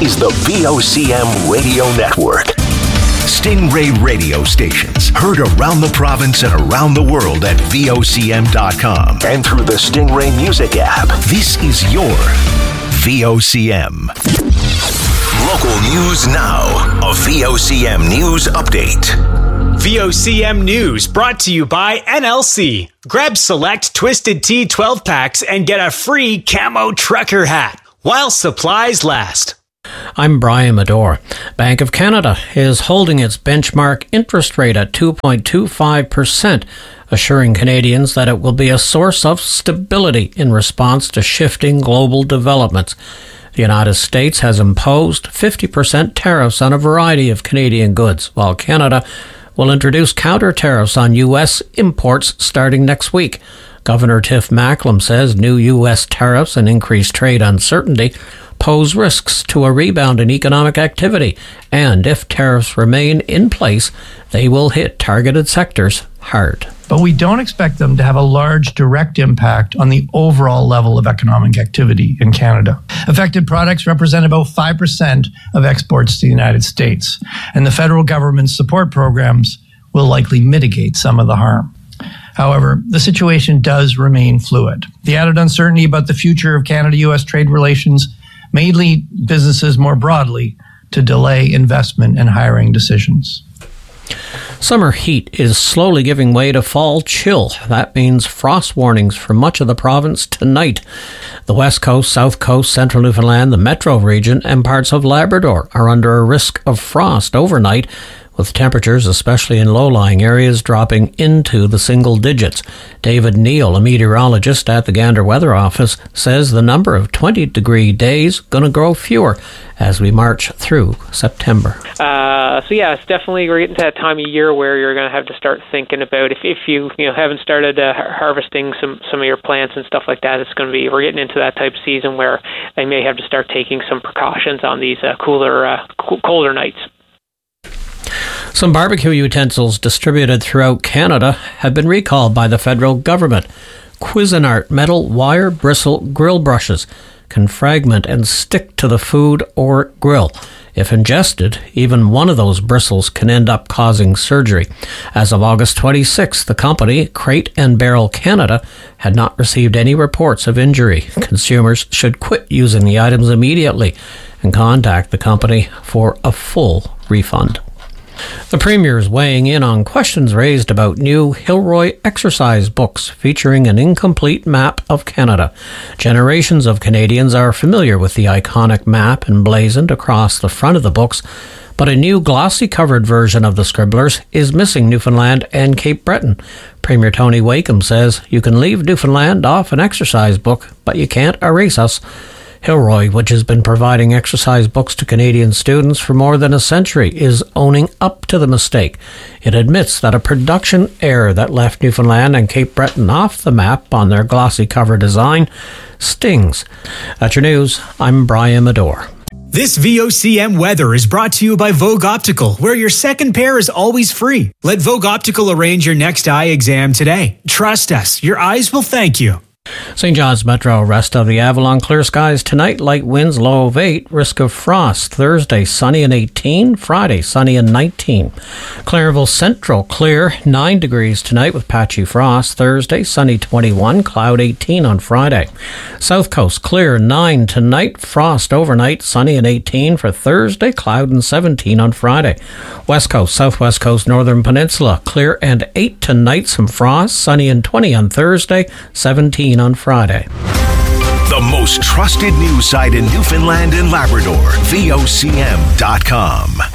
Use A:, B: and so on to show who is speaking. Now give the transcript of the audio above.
A: is the VOCM Radio Network. Stingray radio stations heard around the province and around the world at VOCM.com and through the Stingray Music app. This is your VOCM. Local news now. A VOCM News Update.
B: VOCM News brought to you by NLC. Grab select Twisted Tea 12 packs and get a free camo trucker hat while supplies last.
C: I'm Brian Medore. Bank of Canada is holding its benchmark interest rate at 2.25%, assuring Canadians that it will be a source of stability in response to shifting global developments. The United States has imposed 50% tariffs on a variety of Canadian goods, while Canada will introduce counter tariffs on U.S. imports starting next week. Governor Tiff Macklem says new U.S. tariffs and increased trade uncertainty pose risks to a rebound in economic activity, and if tariffs remain in place, they will hit targeted sectors hard.
D: But we don't expect them to have a large direct impact on the overall level of economic activity in Canada. Affected products represent about 5% of exports to the United States, and the federal government's support programs will likely mitigate some of the harm. However, the situation does remain fluid. The added uncertainty about the future of Canada-U.S. trade relations may lead businesses more broadly to delay investment and hiring decisions.
C: Summer heat is slowly giving way to fall chill. That means frost warnings for much of the province tonight. The West Coast, South Coast, Central Newfoundland, the Metro region, and parts of Labrador are under a risk of frost overnight, with temperatures, especially in low-lying areas, dropping into the single digits. David Neal, a meteorologist at the Gander Weather Office, says the number of 20-degree days going to grow fewer as we march through September.
E: It's definitely we're getting to that time of year where you're going to have to start thinking about if you haven't started harvesting some of your plants and stuff like that. We're getting into that type of season where they may have to start taking some precautions on these colder nights.
C: Some barbecue utensils distributed throughout Canada have been recalled by the federal government. Cuisinart metal wire bristle grill brushes can fragment and stick to the food or grill. If ingested, even one of those bristles can end up causing surgery. As of August 26th, the company, Crate and Barrel Canada, had not received any reports of injury. Consumers should quit using the items immediately and contact the company for a full refund. The Premier is weighing in on questions raised about new Hilroy exercise books featuring an incomplete map of Canada. Generations of Canadians are familiar with the iconic map emblazoned across the front of the books, but a new glossy-covered version of the Scribblers is missing Newfoundland and Cape Breton. Premier Tony Wakeham says you can leave Newfoundland off an exercise book, but you can't erase us. Hilroy, which has been providing exercise books to Canadian students for more than a century, is owning up to the mistake. It admits that a production error that left Newfoundland and Cape Breton off the map on their glossy cover design stings. That's your news. I'm Brian Medore.
B: This VOCM weather is brought to you by Vogue Optical, where your second pair is always free. Let Vogue Optical arrange your next eye exam today. Trust us, your eyes will thank you.
C: St. John's Metro, rest of the Avalon, clear skies tonight, light winds, low of 8, risk of frost. Thursday, sunny and 18, Friday, sunny and 19. Clarenville Central, clear, 9 degrees tonight with patchy frost. Thursday, sunny 21, cloud 18 on Friday. South Coast, clear, 9 tonight, frost overnight, sunny and 18 for Thursday, cloud and 17 on Friday. West Coast, Southwest Coast, Northern Peninsula, clear and 8 tonight, some frost, sunny and 20 on Thursday, 17 on Friday.
A: The most trusted news site in Newfoundland and Labrador, VOCM.com.